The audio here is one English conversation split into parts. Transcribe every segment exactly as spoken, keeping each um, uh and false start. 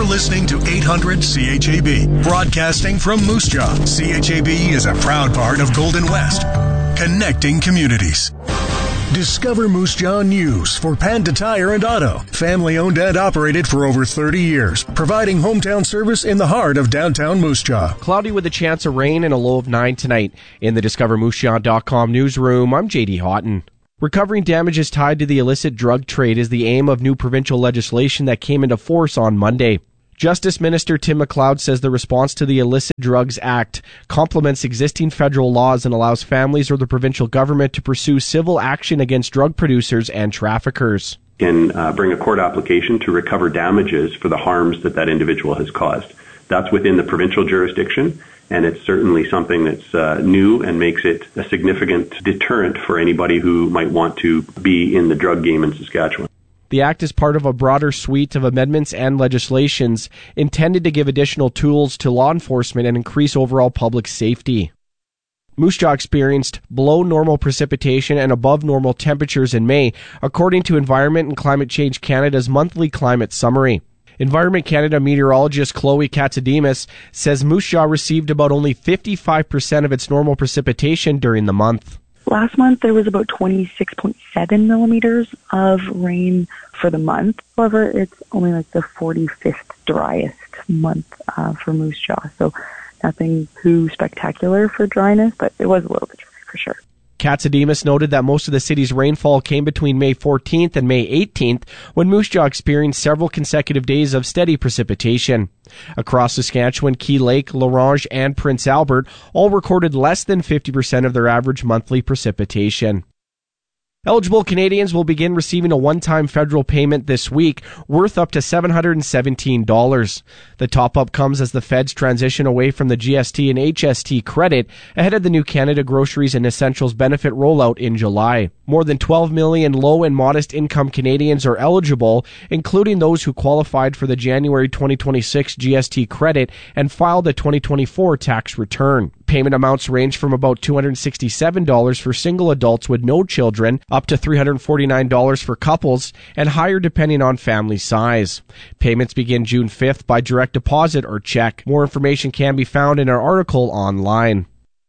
You're listening to eight hundred C H A B, broadcasting from Moose Jaw. C H A B is a proud part of Golden West, connecting communities. Discover Moose Jaw News for Panda Tire and Auto. Family owned and operated for over thirty years, providing hometown service in the heart of downtown Moose Jaw. Cloudy with a chance of rain and a low of nine tonight. In the discover moose jaw dot com newsroom, I'm J D Houghton. Recovering damages tied to the illicit drug trade is the aim of new provincial legislation that came into force on Monday. Justice Minister Tim MacLeod says the response to the Illicit Drugs Act complements existing federal laws and allows families or the provincial government to pursue civil action against drug producers and traffickers. Can uh, bring a court application to recover damages for the harms that that individual has caused. That's within the provincial jurisdiction, and it's certainly something that's uh, new and makes it a significant deterrent for anybody who might want to be in the drug game in Saskatchewan. The act is part of a broader suite of amendments and legislations intended to give additional tools to law enforcement and increase overall public safety. Moose Jaw experienced below normal precipitation and above normal temperatures in May, according to Environment and Climate Change Canada's monthly climate summary. Environment Canada meteorologist Chloe Katsademus says Moose Jaw received about only fifty-five percent of its normal precipitation during the month. Last month, there was about twenty-six point seven millimeters of rain for the month. However, it's only like the forty-fifth driest month uh, for Moose Jaw. So nothing too spectacular for dryness, but it was a little bit dry for sure. Katsademus noted that most of the city's rainfall came between May fourteenth and May eighteenth, when Moose Jaw experienced several consecutive days of steady precipitation. Across Saskatchewan, Key Lake, La Ronge, and Prince Albert all recorded less than fifty percent of their average monthly precipitation. Eligible Canadians will begin receiving a one-time federal payment this week worth up to seven hundred seventeen dollars. The top-up comes as the feds transition away from the G S T and H S T credit ahead of the new Canada Groceries and Essentials benefit rollout in July. More than twelve million low and modest income Canadians are eligible, including those who qualified for the January twenty twenty-six G S T credit and filed a twenty twenty-four tax return. Payment amounts range from about two hundred sixty-seven dollars for single adults with no children, up to three hundred forty-nine dollars for couples, and higher depending on family size. Payments begin June fifth by direct deposit or check. More information can be found in our article online.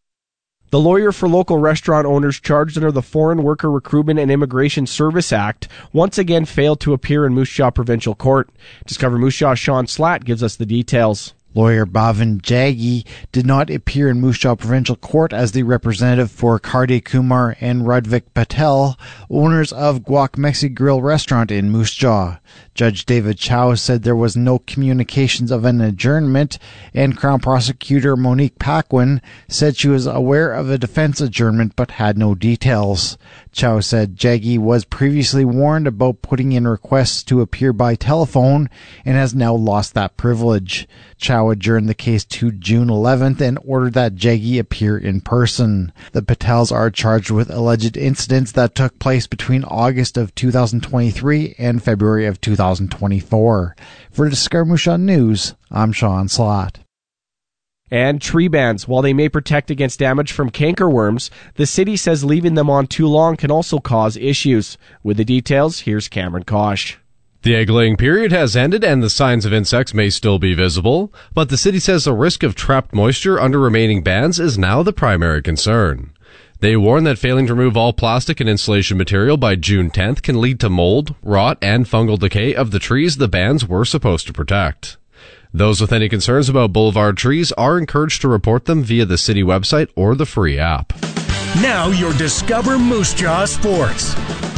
The lawyer for local restaurant owners charged under the Foreign Worker Recruitment and Immigration Service Act once again failed to appear in Moose Jaw Provincial Court. Discover Moose Jaw Sean Slatt gives us the details. Lawyer Bhavin Jaggi did not appear in Moose Jaw Provincial Court as the representative for Kardi Kumar and Radvik Patel, owners of Guac Mexi Grill restaurant in Moose Jaw. Judge David Chow said there was no communications of an adjournment, and Crown Prosecutor Monique Paquin said she was aware of a defense adjournment but had no details. Chow said Jaggi was previously warned about putting in requests to appear by telephone and has now lost that privilege. Chow adjourned the case to June eleventh and ordered that Jaggi appear in person. The Patels are charged with alleged incidents that took place between August of two thousand twenty-three and February of two thousand twenty-four. For Discover Moose Jaw News, I'm Sean Slatt. And tree bands, while they may protect against damage from cankerworms, the city says leaving them on too long can also cause issues. With the details, here's Cameron Kosh. The egg-laying period has ended and the signs of insects may still be visible, but the city says the risk of trapped moisture under remaining bands is now the primary concern. They warn that failing to remove all plastic and insulation material by June tenth can lead to mold, rot, and fungal decay of the trees the bands were supposed to protect. Those with any concerns about boulevard trees are encouraged to report them via the city website or the free app. Now your Discover Moose Jaw Sports.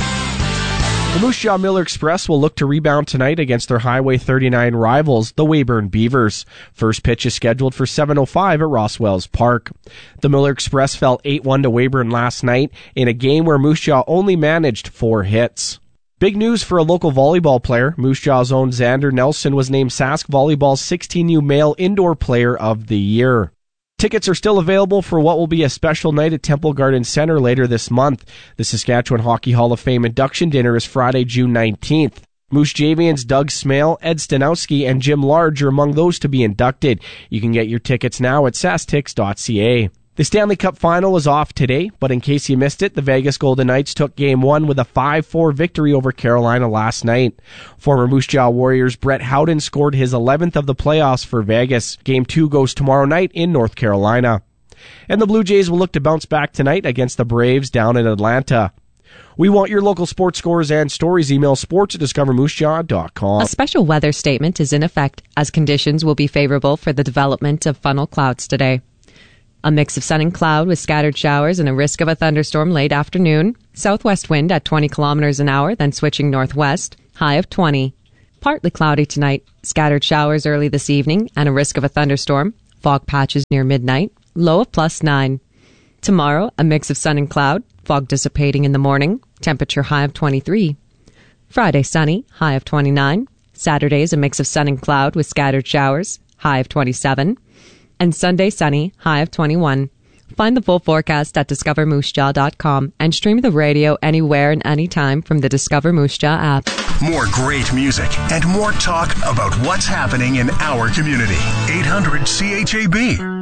The Moose Jaw Miller Express will look to rebound tonight against their Highway thirty-nine rivals, the Weyburn Beavers. First pitch is scheduled for seven oh five at Rosswells Park. The Miller Express fell eight one to Weyburn last night in a game where Moose Jaw only managed four hits. Big news for a local volleyball player. Moose Jaw's own Xander Nelson was named Sask Volleyball's sixteen U Male Indoor Player of the Year. Tickets are still available for what will be a special night at Temple Garden Center later this month. The Saskatchewan Hockey Hall of Fame induction dinner is Friday, June nineteenth. Moose Javians Doug Smale, Ed Stanowski, and Jim Large are among those to be inducted. You can get your tickets now at sastix dot c a. The Stanley Cup Final is off today, but in case you missed it, the Vegas Golden Knights took Game one with a five four victory over Carolina last night. Former Moose Jaw Warriors Brett Howden scored his eleventh of the playoffs for Vegas. Game two goes tomorrow night in North Carolina. And the Blue Jays will look to bounce back tonight against the Braves down in Atlanta. We want your local sports scores and stories. Email sports at discover moose jaw dot com. A special weather statement is in effect as conditions will be favorable for the development of funnel clouds today. A mix of sun and cloud with scattered showers and a risk of a thunderstorm late afternoon. Southwest wind at twenty kilometers an hour, then switching northwest. High of twenty. Partly cloudy tonight. Scattered showers early this evening and a risk of a thunderstorm. Fog patches near midnight. Low of plus nine. Tomorrow, a mix of sun and cloud. Fog dissipating in the morning. Temperature high of twenty-three. Friday sunny. High of twenty-nine. Saturday is a mix of sun and cloud with scattered showers. High of twenty-seven. And Sunday sunny, high of twenty-one. Find the full forecast at discover moose jaw dot com and stream the radio anywhere and anytime from the Discover Moose Jaw app. More great music and more talk about what's happening in our community. eight hundred C H A B.